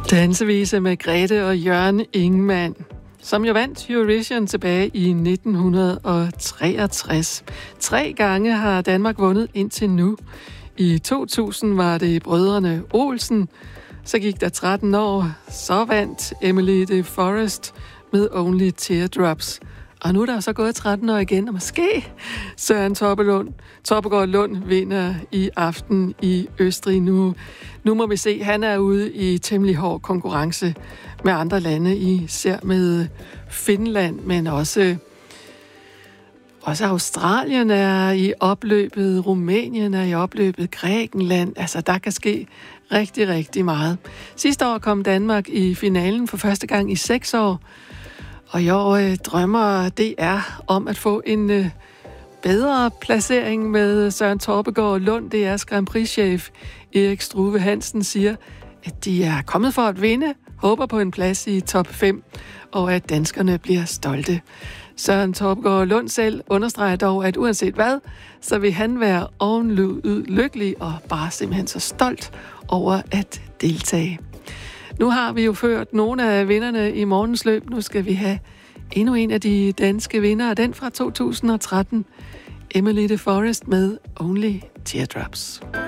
Dansevise med Grete og Jørgen Ingemann, som jo vandt Eurovision tilbage i 1963. 3 gange har Danmark vundet indtil nu. I 2000 var det brødrene Olsen. Så gik der 13 år, så vandt Emily de Forest med Only Teardrops. Og nu er der så gået 13 år igen, og måske Søren Toppegaard Lund vinder i aften i Østrig. Nu må vi se, han er ude i temmelig hård konkurrence med andre lande, især med Finland, men også Australien er i opløbet, Rumænien er i opløbet, Grækenland. Altså, der kan ske rigtig, rigtig meget. Sidste år kom Danmark i finalen for første gang i 6 år, og i år drømmer DR om at få en bedre placering med Søren Toppegaard Lund. DR's Grand Prix-chef Erik Struve Hansen siger, at de er kommet for at vinde, håber på en plads i top 5, og at danskerne bliver stolte. Søren Toppegaard Lund selv understreger dog, at uanset hvad, så vil han være ovenlykkelig og bare simpelthen så stolt over at deltage. Nu har vi jo ført nogle af vinderne i morgens løb. Nu skal vi have endnu en af de danske vindere, den fra 2013, Emily de Forest med Only Teardrops.